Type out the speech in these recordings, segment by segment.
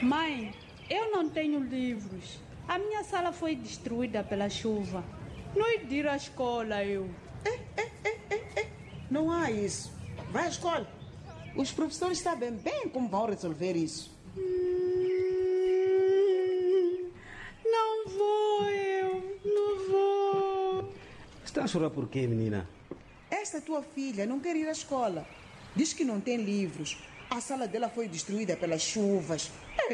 Mãe, eu não tenho livros. A minha sala foi destruída pela chuva. Não ir de ir à escola, eu. Não há isso. Vai à escola. Os professores sabem bem como vão resolver isso. Não vou, eu. Não vou. Está a chorar por quê, menina? Esta tua filha não quer ir à escola. Diz que não tem livros. A sala dela foi destruída pelas chuvas.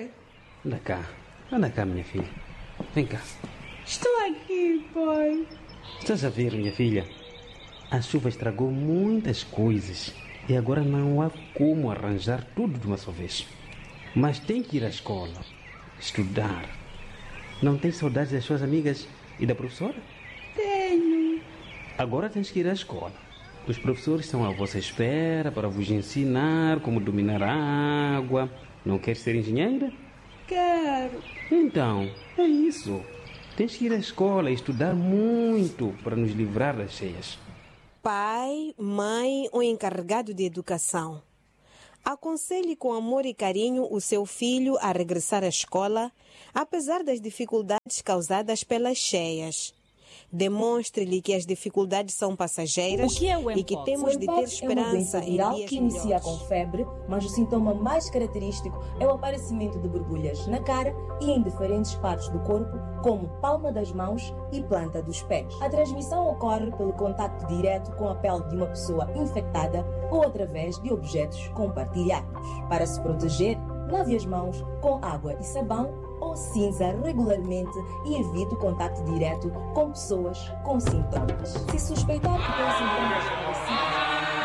Anda cá, minha filha. Vem cá. Estou aqui, pai. Estás a ver, minha filha? A chuva estragou muitas coisas e agora não há como arranjar tudo de uma só vez. Mas tem que ir à escola, estudar. Não tens saudades das suas amigas e da professora? Tenho. Agora tens que ir à escola. Os professores estão à vossa espera para vos ensinar como dominar a água. Não queres ser engenheira? Quero. Então, é isso. Tens que ir à escola e estudar muito para nos livrar das cheias. Pai, mãe ou encarregado de educação, aconselhe com amor e carinho o seu filho a regressar à escola, apesar das dificuldades causadas pelas cheias. Demonstre-lhe que as dificuldades são passageiras e que temos de ter esperança é uma doença viral em dias que inicia melhores. com febre, mas o sintoma mais característico é o aparecimento de borbulhas na cara e em diferentes partes do corpo, como palma das mãos e planta dos pés. A transmissão ocorre pelo contacto direto com a pele de uma pessoa infectada ou através de objetos compartilhados. Para se proteger, lave as mãos com água e sabão ou cinza regularmente e evite o contacto direto com pessoas com sintomas. Se suspeitar que tem sintomas parecidos,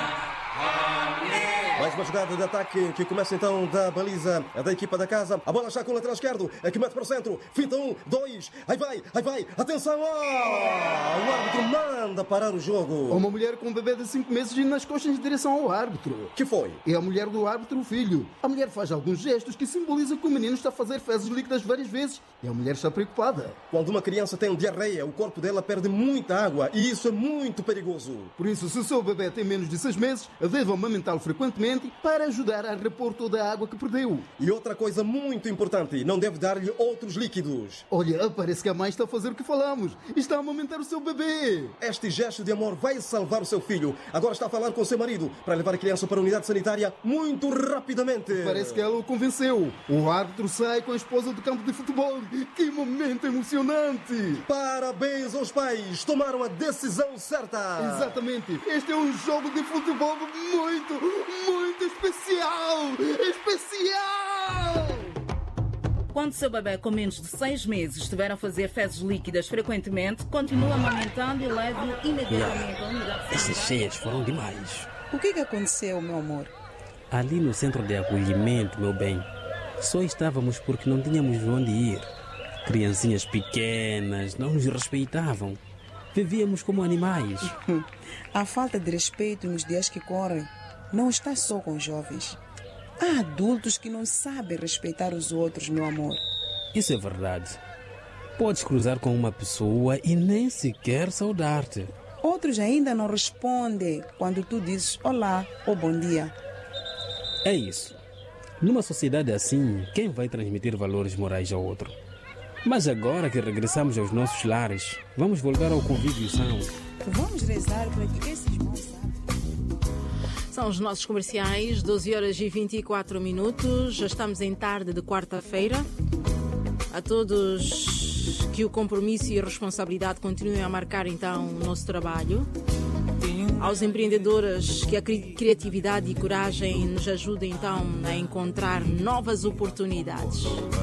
Mais uma jogada de ataque que começa então da baliza da equipa da casa. A bola já com o lateral esquerdo, que mete para o centro. Finta 1, 2, aí vai. Atenção! O árbitro manda parar o jogo. Uma mulher com um bebê de 5 meses indo nas costas em direção ao árbitro. Que foi? É a mulher do árbitro, o filho. A mulher faz alguns gestos que simbolizam que o menino está a fazer fezes líquidas várias vezes. E a mulher está preocupada. Quando uma criança tem diarreia, o corpo dela perde muita água e isso é muito perigoso. Por isso, se o seu bebê tem menos de 6 meses, deve amamentá-lo frequentemente para ajudar a repor toda a água que perdeu. E outra coisa muito importante, não deve dar-lhe outros líquidos. Olha, parece que a mãe está a fazer o que falamos. Está a amamentar o seu bebê. Este gesto de amor vai salvar o seu filho. Agora está a falar com o seu marido para levar a criança para a unidade sanitária muito rapidamente. Parece que ela o convenceu. O árbitro sai com a esposa do campo de futebol. Que momento emocionante! Parabéns aos pais, tomaram a decisão certa. Exatamente. Este é um jogo de futebol muito especial! Especial! Quando seu bebê com menos de 6 meses estiver a fazer fezes líquidas frequentemente, continue amamentando e leve-o imediatamente à unidade. Essas cheias foram demais. O que aconteceu, meu amor? Ali no centro de acolhimento, meu bem, só estávamos porque não tínhamos onde ir. Criancinhas pequenas não nos respeitavam. Vivíamos como animais. A falta de respeito nos dias que correm não está só com os jovens. Há adultos que não sabem respeitar os outros, meu amor. Isso é verdade. Podes cruzar com uma pessoa e nem sequer saudar-te. Outros ainda não respondem quando tu dizes olá ou bom dia. É isso. Numa sociedade assim, quem vai transmitir valores morais ao outro? Mas agora que regressamos aos nossos lares, vamos voltar ao convívio são. Vamos rezar para que esses maus São os nossos comerciais, 12 horas e 24 minutos. Já estamos em tarde de quarta-feira. A todos que o compromisso e a responsabilidade continuem a marcar então o nosso trabalho. Aos empreendedores que a criatividade e coragem nos ajudem então a encontrar novas oportunidades.